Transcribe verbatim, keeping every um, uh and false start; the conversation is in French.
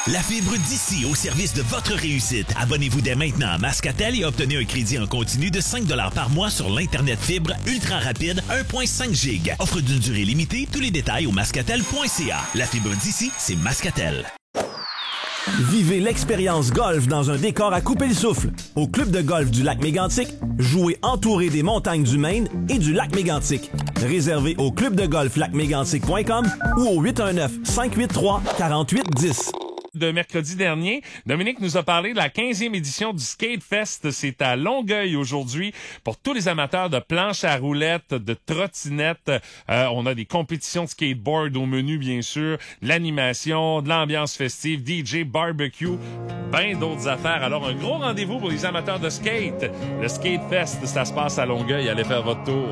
La fibre d'ici au service de votre réussite. Abonnez-vous dès maintenant à Mascatel et obtenez un crédit en continu de cinq dollars par mois sur l'Internet fibre ultra rapide un virgule cinq giga. Offre d'une durée limitée. Tous les détails au mascatel point c a. La fibre d'ici, c'est Mascatel. Vivez l'expérience golf dans un décor à couper le souffle. Au club de golf du lac Mégantic, jouez entouré des montagnes du Maine et du lac Mégantic. Réservé au club de golf lac mégantic point com ou au huit un neuf, cinq huit trois, quatre huit un zéro. De mercredi dernier, Dominique nous a parlé de la quinzième édition du Skate Fest. C'est à Longueuil aujourd'hui pour tous les amateurs de planches à roulettes, de trottinettes. Euh, on a des compétitions de skateboard au menu, bien sûr, de l'animation, de l'ambiance festive, D J, barbecue, ben d'autres affaires. Alors, un gros rendez-vous pour les amateurs de skate. Le Skate Fest, ça se passe à Longueuil. Allez faire votre tour.